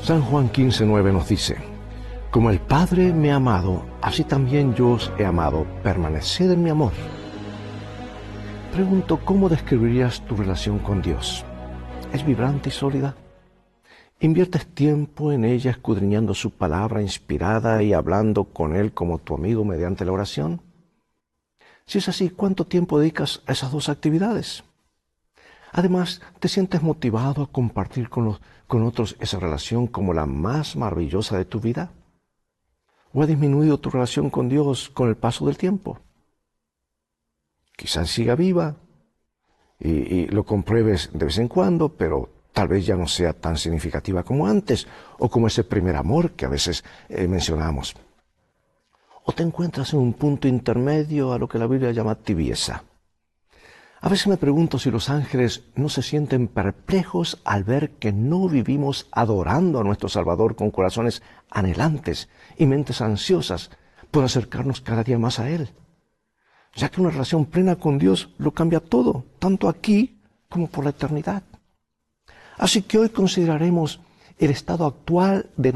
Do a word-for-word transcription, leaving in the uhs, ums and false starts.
San Juan quince nueve nos dice: como el Padre me ha amado, así también yo os he amado, permaneced en mi amor. Pregunto, ¿cómo describirías tu relación con Dios? ¿Es vibrante y sólida? ¿Inviertes tiempo en ella escudriñando su palabra inspirada y hablando con Él como tu amigo mediante la oración? Si es así, ¿cuánto tiempo dedicas a esas dos actividades? Además, ¿te sientes motivado a compartir con, los, con otros esa relación como la más maravillosa de tu vida? ¿O ha disminuido tu relación con Dios con el paso del tiempo? Quizás siga viva y, y lo compruebes de vez en cuando, pero tal vez ya no sea tan significativa como antes, o como ese primer amor que a veces eh, mencionamos. O te encuentras en un punto intermedio a lo que la Biblia llama tibieza. A veces me pregunto si los ángeles no se sienten perplejos al ver que no vivimos adorando a nuestro Salvador con corazones anhelantes y mentes ansiosas por acercarnos cada día más a Él, ya que una relación plena con Dios lo cambia todo, tanto aquí como por la eternidad. Así que hoy consideraremos el estado actual de